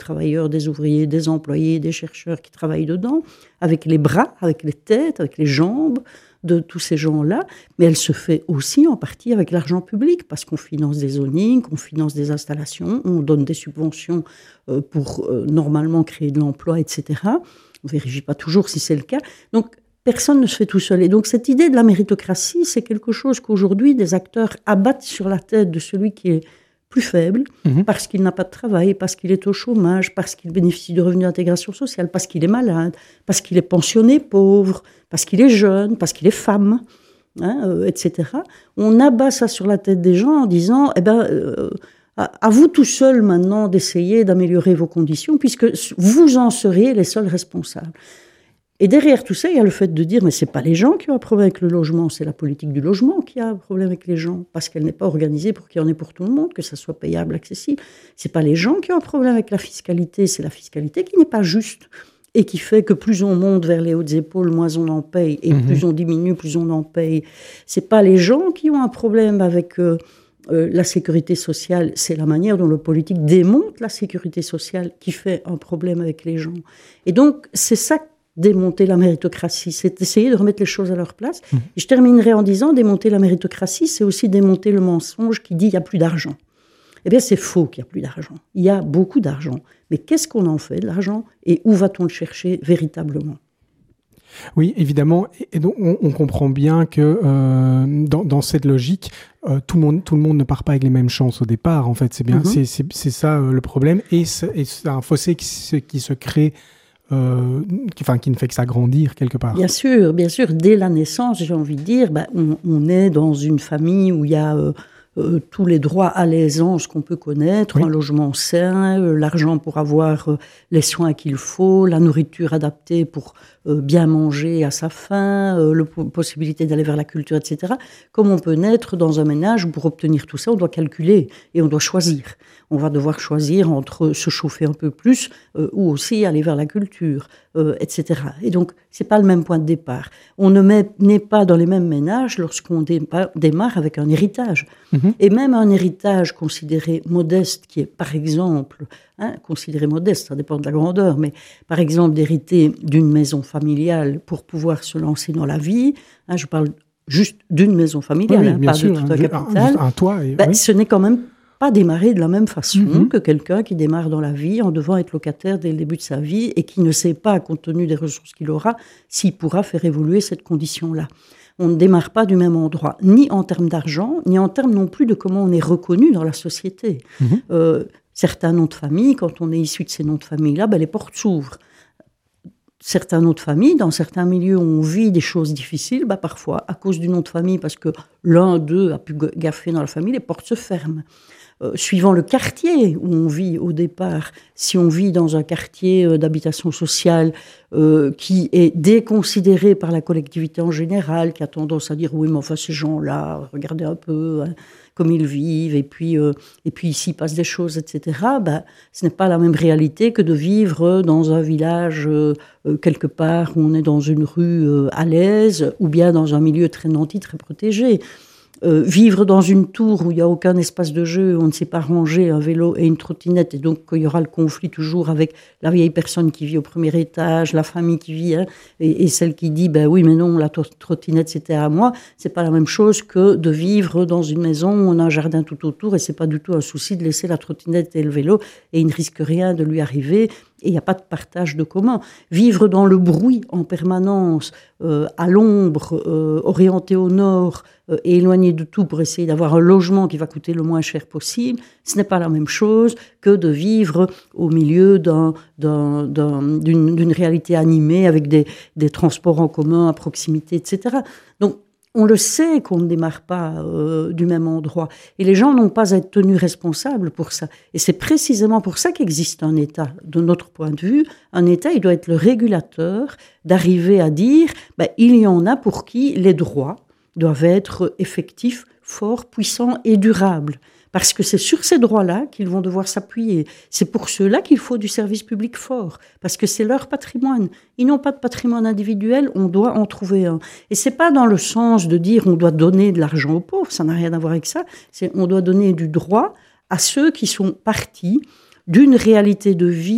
travailleurs, des ouvriers, des employés, des chercheurs qui travaillent dedans, avec les bras, avec les têtes, avec les jambes de tous ces gens-là, mais elle se fait aussi en partie avec l'argent public, parce qu'on finance des zonings, on finance des installations, on donne des subventions pour normalement créer de l'emploi, etc. On ne vérifie pas toujours si c'est le cas. Donc, personne ne se fait tout seul. Et donc, cette idée de la méritocratie, c'est quelque chose qu'aujourd'hui, des acteurs abattent sur la tête de celui qui est plus faible, parce qu'il n'a pas de travail, parce qu'il est au chômage, parce qu'il bénéficie de revenus d'intégration sociale, parce qu'il est malade, parce qu'il est pensionné pauvre, parce qu'il est jeune, parce qu'il est femme, etc. On abat ça sur la tête des gens en disant, à vous tout seul maintenant d'essayer d'améliorer vos conditions, puisque vous en seriez les seuls responsables. Et derrière tout ça, il y a le fait de dire, mais ce n'est pas les gens qui ont un problème avec le logement, c'est la politique du logement qui a un problème avec les gens, parce qu'elle n'est pas organisée pour qu'il y en ait pour tout le monde, que ça soit payable, accessible. Ce n'est pas les gens qui ont un problème avec la fiscalité, c'est la fiscalité qui n'est pas juste, et qui fait que plus on monte vers les hautes épaules, moins on en paye, et plus on diminue, plus on en paye. Ce n'est pas les gens qui ont un problème avec la sécurité sociale, c'est la manière dont le politique démonte la sécurité sociale qui fait un problème avec les gens. Et donc, c'est ça, démonter la méritocratie, c'est essayer de remettre les choses à leur place. Et je terminerai en disant, démonter la méritocratie, c'est aussi démonter le mensonge qui dit qu'il n'y a plus d'argent. Eh bien, c'est faux qu'il n'y a plus d'argent. Il y a beaucoup d'argent. Mais qu'est-ce qu'on en fait de l'argent et où va-t-on le chercher véritablement ? Oui, évidemment. Et donc, on comprend bien que dans cette logique, tout le monde ne part pas avec les mêmes chances au départ. En fait, c'est bien, c'est ça le problème. Et c'est un fossé qui se crée. Qui ne fait que s'agrandir quelque part. Bien sûr. Dès la naissance, j'ai envie de dire, on est dans une famille où il y a tous les droits à l'aisance qu'on peut connaître, un logement sain, l'argent pour avoir les soins qu'il faut, la nourriture adaptée pour bien manger à sa faim, la possibilité d'aller vers la culture, etc. Comme on peut naître dans un ménage où pour obtenir tout ça, on doit calculer et on doit choisir. On va devoir choisir entre se chauffer un peu plus ou aussi aller vers la culture, etc. Et donc, ce n'est pas le même point de départ. On ne naît pas dans les mêmes ménages lorsqu'on démarre avec un héritage. Et même un héritage considéré modeste, qui est par exemple, considéré modeste, ça dépend de la grandeur, mais par exemple d'hériter d'une maison familiale pour pouvoir se lancer dans la vie, je parle juste d'une maison familiale, pas de tout un capital, un toit. Ce n'est quand même pas démarrer de la même façon que quelqu'un qui démarre dans la vie en devant être locataire dès le début de sa vie et qui ne sait pas, compte tenu des ressources qu'il aura, s'il pourra faire évoluer cette condition-là. On ne démarre pas du même endroit, ni en termes d'argent, ni en termes non plus de comment on est reconnu dans la société. Certains noms de famille, quand on est issu de ces noms de famille-là, les portes s'ouvrent. Certains noms de famille, dans certains milieux où on vit des choses difficiles, parfois, à cause du nom de famille, parce que l'un d'eux a pu gaffer dans la famille, les portes se ferment. Suivant le quartier où on vit au départ, si on vit dans un quartier d'habitation sociale qui est déconsidéré par la collectivité en général, qui a tendance à dire « oui, mais enfin ces gens-là, regardez un peu comme ils vivent, et puis ici passe des choses, etc. » Ce n'est pas la même réalité que de vivre dans un village quelque part où on est dans une rue à l'aise, ou bien dans un milieu très nanti, très protégé. Vivre dans une tour où il n'y a aucun espace de jeu, où on ne sait pas ranger un vélo et une trottinette, et donc il y aura le conflit toujours avec la vieille personne qui vit au premier étage, la famille qui vit, et celle qui dit oui mais non, la trottinette c'était à moi. C'est pas la même chose que de vivre dans une maison où on a un jardin tout autour et c'est pas du tout un souci de laisser la trottinette et le vélo et il ne risque rien de lui arriver. Et il n'y a pas de partage de commun. Vivre dans le bruit en permanence, à l'ombre, orienté au nord et éloigné de tout pour essayer d'avoir un logement qui va coûter le moins cher possible, ce n'est pas la même chose que de vivre au milieu d'une réalité animée avec des transports en commun à proximité, etc. Donc, on le sait qu'on ne démarre pas du même endroit. Et les gens n'ont pas à être tenus responsables pour ça. Et c'est précisément pour ça qu'existe un État. De notre point de vue, un État, il doit être le régulateur d'arriver à dire il y en a pour qui les droits doivent être effectifs, forts, puissants et durables. Parce que c'est sur ces droits-là qu'ils vont devoir s'appuyer. C'est pour ceux-là qu'il faut du service public fort, parce que c'est leur patrimoine. Ils n'ont pas de patrimoine individuel, on doit en trouver un. Et c'est pas dans le sens de dire on doit donner de l'argent aux pauvres, ça n'a rien à voir avec ça. C'est on doit donner du droit à ceux qui sont partis d'une réalité de vie